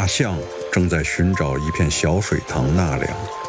大象正在寻找一片小水塘纳凉。